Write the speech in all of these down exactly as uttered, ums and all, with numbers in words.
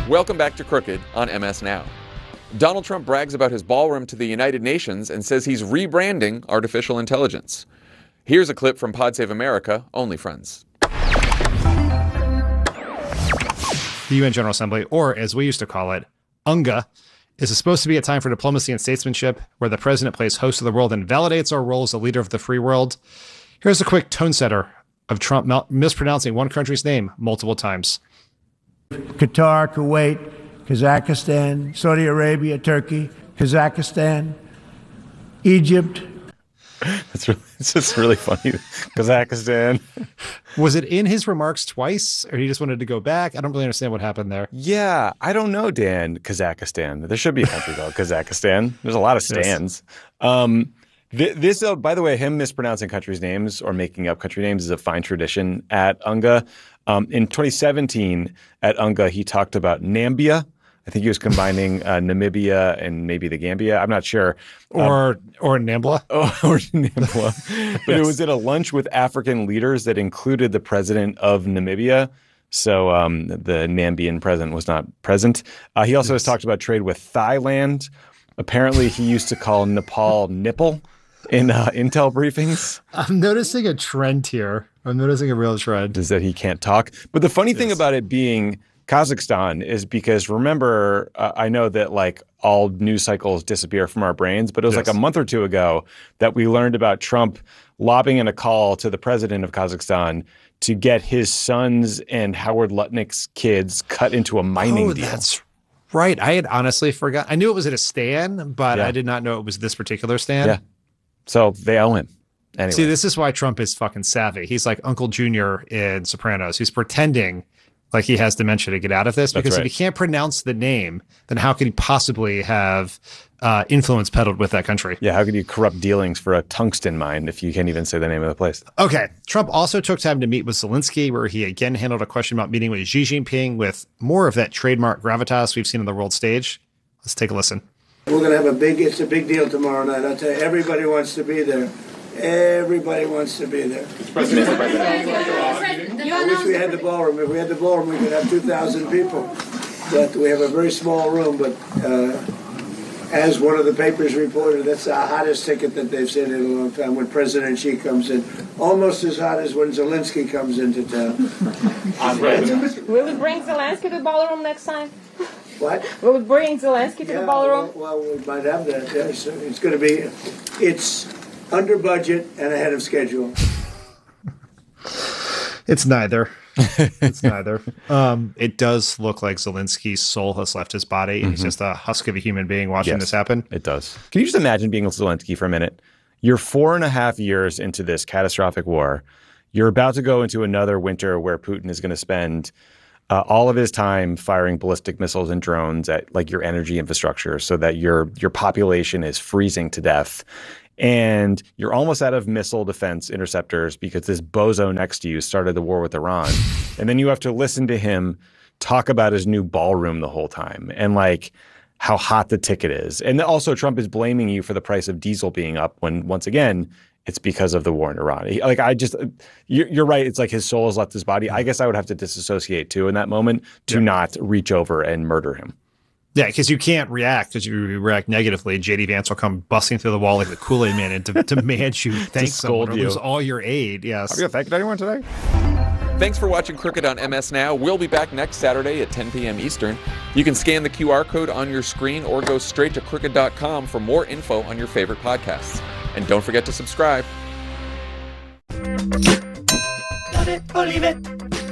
Welcome back to Crooked on M S Now. Donald Trump brags about his ballroom to the United Nations and says he's rebranding artificial intelligence. Here's a clip from Pod Save America, Only Friends. The U N General Assembly, or as we used to call it, UNGA, is supposed to be a time for diplomacy and statesmanship where the president plays host of the world and validates our role as a leader of the free world. Here's a quick tone setter of Trump mispronouncing one country's name multiple times. Qatar, Kuwait, Kazakhstan, Saudi Arabia, Turkey, Kazakhstan, Egypt. That's really, it's just really funny. Kazakhstan. Was it in his remarks twice, or he just wanted to go back? I don't really understand what happened there. Yeah, I don't know, Dan. Kazakhstan. There should be a country called Kazakhstan. There's a lot of stands. Yes. Um, th- this, uh, by the way, him mispronouncing countries' names or making up country names is a fine tradition at UNGA. Um, in twenty seventeen, at UNGA, he talked about Nambia. I think he was combining uh, Namibia and maybe the Gambia. I'm not sure. Or um, or Nambla. Oh, or Nambla. But yes. It was at a lunch with African leaders that included the president of Namibia. So um, the Nambian president was not present. Uh, he also yes. has talked about trade with Thailand. Apparently, he used to call Nepal nipple in uh, intel briefings. I'm noticing a trend here. I'm noticing a real trend. Is that he can't talk. But the funny yes. thing about it being Kazakhstan is because, remember, uh, I know that like all news cycles disappear from our brains, but it was yes. like a month or two ago that we learned about Trump lobbing in a call to the president of Kazakhstan to get his sons and Howard Lutnick's kids cut into a mining oh, deal. That's right. I had honestly forgot. I knew it was at a stand, but yeah. I did not know it was this particular stand. Yeah. So they owe him. Anyway. See, this is why Trump is fucking savvy. He's like Uncle Junior in Sopranos. He's pretending like he has dementia to get out of this, because right. if he can't pronounce the name, then how could he possibly have uh, influence peddled with that country? Yeah, how could you corrupt dealings for a tungsten mine if you can't even say the name of the place? Okay. Trump also took time to meet with Zelensky, where he again handled a question about meeting with Xi Jinping with more of that trademark gravitas we've seen on the world stage. Let's take a listen. We're going to have a big, it's a big deal tomorrow night. I'll tell you, everybody wants to be there. Everybody wants to be there. President, I wish we had the ballroom. If we had the ballroom, we could have two thousand people. But we have a very small room. But uh, as one of the papers reported, that's the hottest ticket that they've seen in a long time when President Xi comes in. Almost as hot as when Zelensky comes into town. Will we bring Zelensky to the ballroom next time? What? Will we bring Zelensky to yeah, the ballroom? Well, well, we might have that. Yes, it's going to be. It's under budget and ahead of schedule. It's neither. It's neither. Um, it does look like Zelensky's soul has left his body. Mm-hmm. He's just a husk of a human being watching yes, this happen. It does. Can you just imagine being Zelensky for a minute? You're four and a half years into this catastrophic war. You're about to go into another winter where Putin is going to spend uh, all of his time firing ballistic missiles and drones at like your energy infrastructure so that your your population is freezing to death. And you're almost out of missile defense interceptors because this bozo next to you started the war with Iran. And then you have to listen to him talk about his new ballroom the whole time and like how hot the ticket is. And also Trump is blaming you for the price of diesel being up when once again, it's because of the war in Iran. He, like I just, you're, you're right. It's like his soul has left his body. I guess I would have to disassociate too in that moment to yeah. not reach over and murder him. Yeah, because you can't react. Because you react negatively, J D Vance will come busting through the wall like the Kool-Aid Man and to demand you thank someone or lose all your aid. Yes. Have you thanked anyone today? Thanks for watching Crooked on M S Now. We'll be back next Saturday at ten p.m. Eastern. You can scan the Q R code on your screen or go straight to crooked dot com for more info on your favorite podcasts. And don't forget to subscribe. Love it or leave it.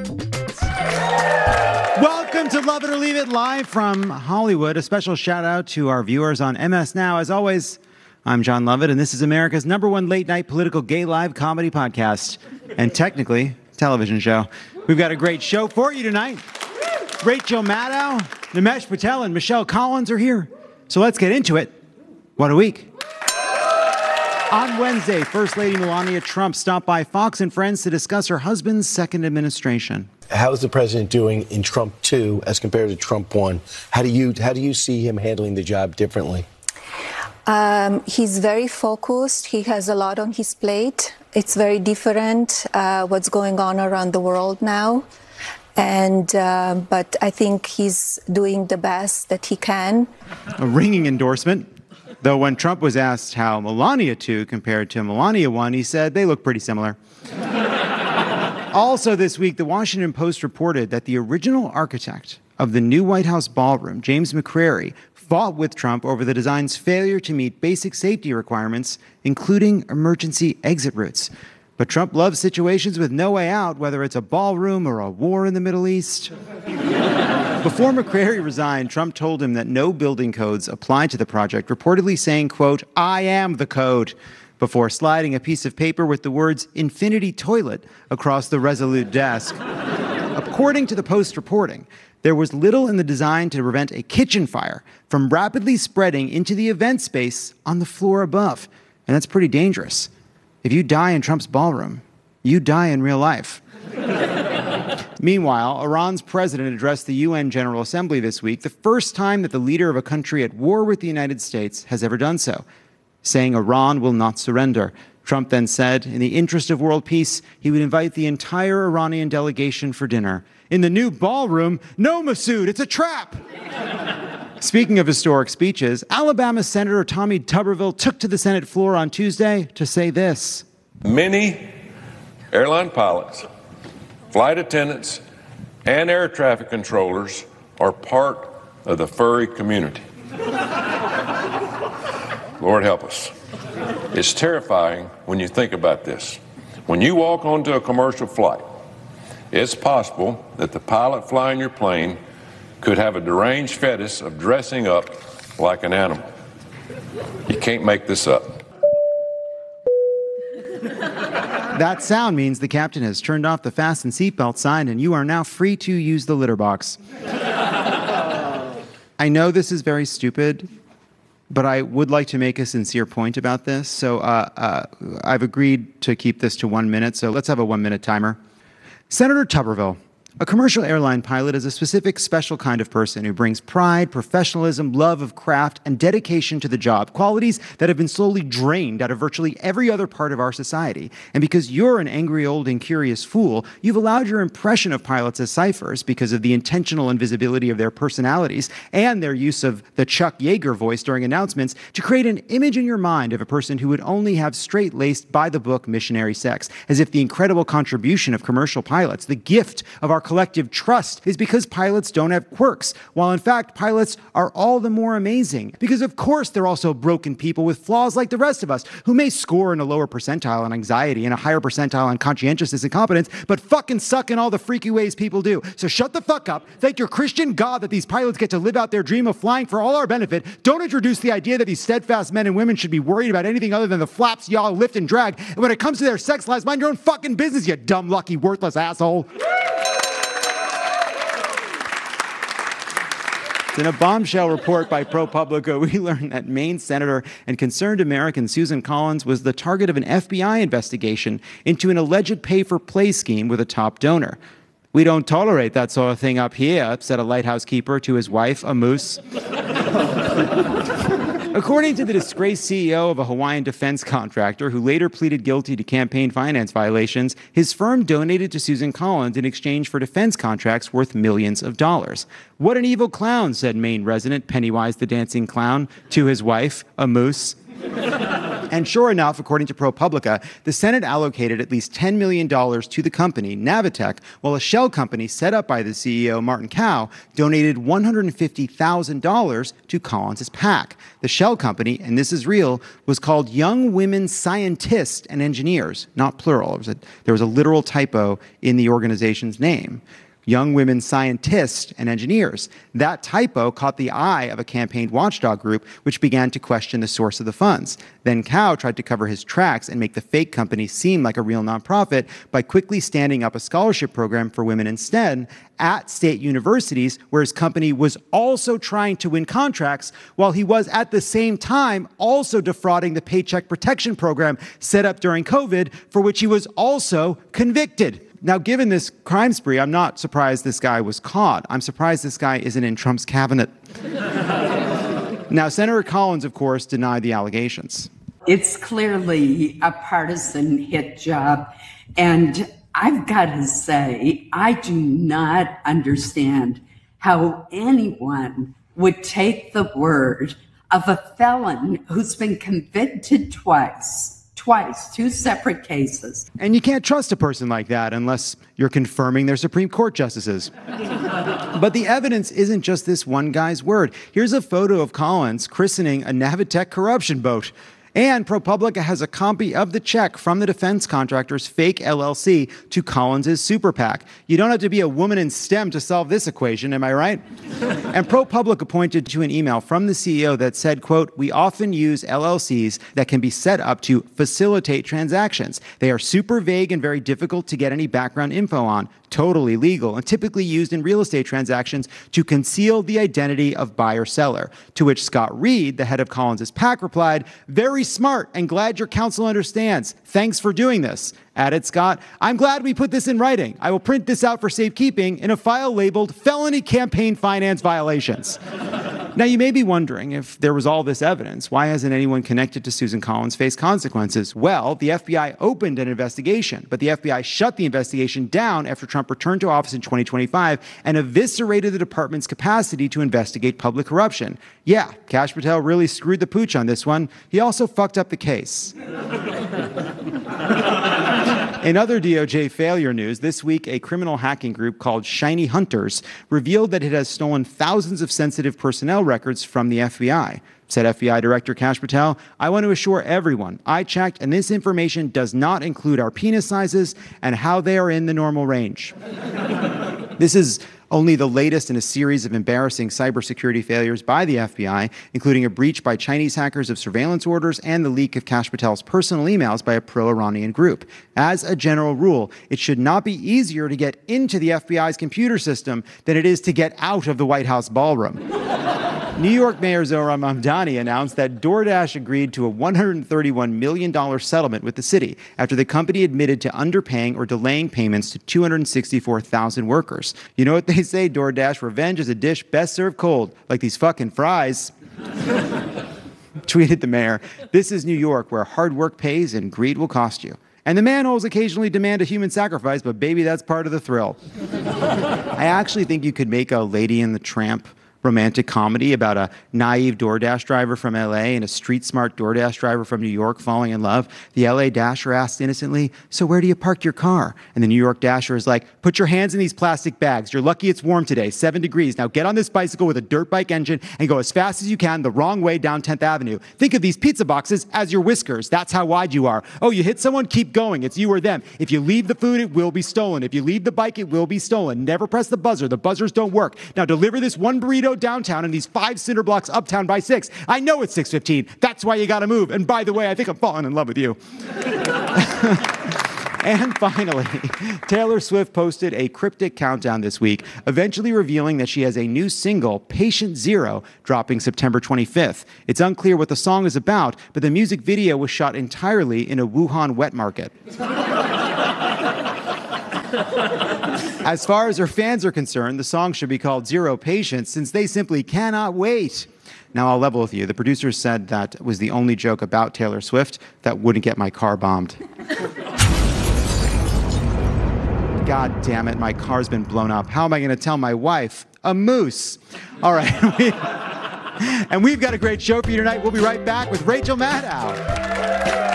Welcome to Love It or Leave It, live from Hollywood. A special shout out to our viewers on M S Now. As always, I'm John Lovett, and this is America's number one late night political gay live comedy podcast, and technically television show. We've got a great show for you tonight. Rachel Maddow, Nimesh Patel, and Michelle Collins are here. So let's get into it. What a week. On Wednesday, First Lady Melania Trump stopped by Fox and Friends to discuss her husband's second administration. How is the president doing in Trump two as compared to Trump one? How do you how do you see him handling the job differently? Um, he's very focused. He has a lot on his plate. It's very different uh, what's going on around the world now. And uh, but I think he's doing the best that he can. A ringing endorsement. Though when Trump was asked how Melania two compared to Melania one, he said they look pretty similar. Also this week, the Washington Post reported that the original architect of the new White House ballroom, James McCrary, fought with Trump over the design's failure to meet basic safety requirements, including emergency exit routes. But Trump loves situations with no way out, whether it's a ballroom or a war in the Middle East. Before McCrary resigned, Trump told him that no building codes applied to the project, reportedly saying, quote, "I am the code," before sliding a piece of paper with the words "Infinity Toilet" across the Resolute desk. According to the Post reporting, there was little in the design to prevent a kitchen fire from rapidly spreading into the event space on the floor above. And that's pretty dangerous. If you die in Trump's ballroom, you die in real life. Meanwhile, Iran's president addressed the U N General Assembly this week, the first time that the leader of a country at war with the United States has ever done so, saying Iran will not surrender. Trump then said, in the interest of world peace, he would invite the entire Iranian delegation for dinner. In the new ballroom, no, Masood, it's a trap! Speaking of historic speeches, Alabama Senator Tommy Tuberville took to the Senate floor on Tuesday to say this. Many airline pilots, flight attendants, and air traffic controllers are part of the furry community. Lord help us. It's terrifying when you think about this. When you walk onto a commercial flight, it's possible that the pilot flying your plane could have a deranged fetish of dressing up like an animal. You can't make this up. That sound means the captain has turned off the fasten seatbelt sign and you are now free to use the litter box. I know this is very stupid, but I would like to make a sincere point about this. So uh, uh, I've agreed to keep this to one minute, so let's have a one-minute timer. Senator Tuberville, a commercial airline pilot is a specific, special kind of person who brings pride, professionalism, love of craft, and dedication to the job, qualities that have been slowly drained out of virtually every other part of our society. And because you're an angry, old, and curious fool, you've allowed your impression of pilots as ciphers, because of the intentional invisibility of their personalities and their use of the Chuck Yeager voice during announcements, to create an image in your mind of a person who would only have straight-laced, by-the-book missionary sex, as if the incredible contribution of commercial pilots, the gift of our collective trust, is because pilots don't have quirks, while in fact pilots are all the more amazing. Because of course they're also broken people with flaws like the rest of us, who may score in a lower percentile on anxiety and a higher percentile on conscientiousness and competence, but fucking suck in all the freaky ways people do. So shut the fuck up, thank your Christian God that these pilots get to live out their dream of flying for all our benefit. Don't introduce the idea that these steadfast men and women should be worried about anything other than the flaps y'all lift and drag. And when it comes to their sex lives, mind your own fucking business, you dumb, lucky, worthless asshole. In a bombshell report by ProPublica, we learned that Maine Senator and concerned American Susan Collins was the target of an F B I investigation into an alleged pay-for-play scheme with a top donor. "We don't tolerate that sort of thing up here," said a lighthouse keeper to his wife, a moose. According to the disgraced C E O of a Hawaiian defense contractor who later pleaded guilty to campaign finance violations, his firm donated to Susan Collins in exchange for defense contracts worth millions of dollars. "What an evil clown," said Maine resident Pennywise the Dancing Clown to his wife, a moose. And sure enough, according to ProPublica, the Senate allocated at least ten million dollars to the company, Navitech, while a shell company set up by the C E O, Martin Cow, donated one hundred fifty thousand dollars to Collins' PAC. The shell company, and this is real, was called Young Women Scientists and Engineers, not plural. There was a, there was a literal typo in the organization's name. Young Women Scientists and Engineers. That typo caught the eye of a campaign watchdog group, which began to question the source of the funds. Then Cow tried to cover his tracks and make the fake company seem like a real nonprofit by quickly standing up a scholarship program for women instead at state universities, where his company was also trying to win contracts, while he was at the same time also defrauding the Paycheck Protection Program set up during COVID, for which he was also convicted. Now, given this crime spree, I'm not surprised this guy was caught. I'm surprised this guy isn't in Trump's cabinet. Now, Senator Collins, of course, denied the allegations. It's clearly a partisan hit job, and I've got to say, I do not understand how anyone would take the word of a felon who's been convicted twice, twice, two separate cases. And you can't trust a person like that unless you're confirming they're Supreme Court justices. But the evidence isn't just this one guy's word. Here's a photo of Collins christening a Navitec corruption boat. And ProPublica has a copy of the check from the defense contractor's fake L L C to Collins' super PAC. You don't have to be a woman in STEM to solve this equation, am I right? And ProPublica pointed to an email from the C E O that said, quote, "We often use L L Cs that can be set up to facilitate transactions. They are super vague and very difficult to get any background info on. Totally legal and typically used in real estate transactions to conceal the identity of buyer-seller." To which Scott Reed, the head of Collins' PAC, replied, "Very smart and glad your counsel understands. Thanks for doing this." Added Scott, "I'm glad we put this in writing. I will print this out for safekeeping in a file labeled felony campaign finance violations." Now, you may be wondering, if there was all this evidence, why hasn't anyone connected to Susan Collins faced consequences? Well, the F B I opened an investigation, but the F B I shut the investigation down after Trump returned to office in twenty twenty-five and eviscerated the department's capacity to investigate public corruption. Yeah, Kash Patel really screwed the pooch on this one. He also fucked up the case. In other D O J failure news, this week a criminal hacking group called Shiny Hunters revealed that it has stolen thousands of sensitive personnel records from the F B I. Said F B I Director Kash Patel, "I want to assure everyone, I checked and this information does not include our penis sizes and how they are in the normal range." This is only the latest in a series of embarrassing cybersecurity failures by the F B I, including a breach by Chinese hackers of surveillance orders and the leak of Kash Patel's personal emails by a pro-Iranian group. As a general rule, it should not be easier to get into the F B I's computer system than it is to get out of the White House ballroom. New York Mayor Zohran Mamdani announced that DoorDash agreed to a one hundred thirty-one million dollars settlement with the city after the company admitted to underpaying or delaying payments to two hundred sixty-four thousand workers. You know what they say, DoorDash, revenge is a dish best served cold, like these fucking fries. Tweeted the mayor, "This is New York, where hard work pays and greed will cost you. And the manholes occasionally demand a human sacrifice, but baby, that's part of the thrill." I actually think you could make a Lady and the Tramp romantic comedy about a naive DoorDash driver from L A and a street-smart DoorDash driver from New York falling in love. The L A Dasher asks innocently, "So where do you park your car?" And the New York Dasher is like, "Put your hands in these plastic bags. You're lucky it's warm today, seven degrees. Now get on this bicycle with a dirt bike engine and go as fast as you can the wrong way down tenth Avenue. Think of these pizza boxes as your whiskers. That's how wide you are. Oh, you hit someone? Keep going. It's you or them. If you leave the food, it will be stolen. If you leave the bike, it will be stolen. Never press the buzzer. The buzzers don't work. Now deliver this one burrito downtown and these five cinder blocks uptown by six. I know it's six fifteen. That's why you got to move. And by the way, I think I'm falling in love with you." And finally, Taylor Swift posted a cryptic countdown this week, eventually revealing that she has a new single, Patient Zero, dropping September twenty-fifth. It's unclear what the song is about, but the music video was shot entirely in a Wuhan wet market. As far as her fans are concerned, the song should be called Zero Patience, since they simply cannot wait. Now, I'll level with you. The producers said that was the only joke about Taylor Swift that wouldn't get my car bombed. God damn it, my car's been blown up. How am I going to tell my wife? A moose. All right. And we've got a great show for you tonight. We'll be right back with Rachel Maddow.